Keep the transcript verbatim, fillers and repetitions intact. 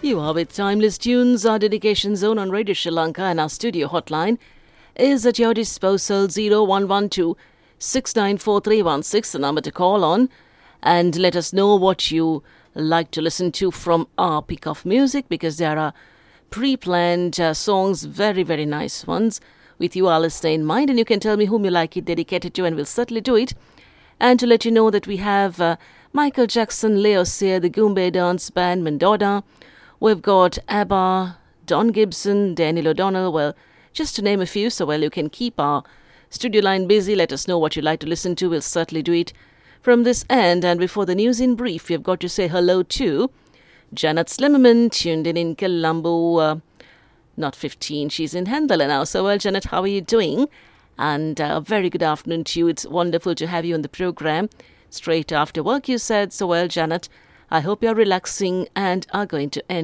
You are with Timeless Tunes, our dedication zone on Radio Sri Lanka, and our studio hotline is at your disposal. Zero one one two six nine four three one six, the number to call on, and let us know what you like to listen to from our pick of music, because there are pre-planned uh, songs, very, very nice ones, with you, our listener, in mind, and you can tell me whom you like it dedicated to, and we'll certainly do it. And to let you know that we have uh, Michael Jackson, Leo Sayer, the Goombay Dance Band, Mendota. We've got ABBA, Don Gibson, Daniel O'Donnell, well, just to name a few. So, well, you can keep our studio line busy. Let us know what you'd like to listen to. We'll certainly do it from this end. And before the news in brief, we've got to say hello to Janet Slimmerman, tuned in in Colombo, uh, not fifteen, she's in Handler now. So, well, Janet, how are you doing? And uh, a very good afternoon to you. It's wonderful to have you on the program straight after work, you said. So, well, Janet, I hope you're relaxing and are going to enjoy